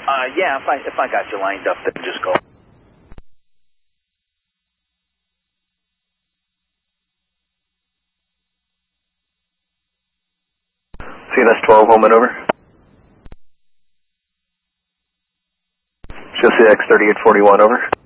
Yeah, if I got you lined up, then just go. CNS 12, home and over. Show CX 3841, over.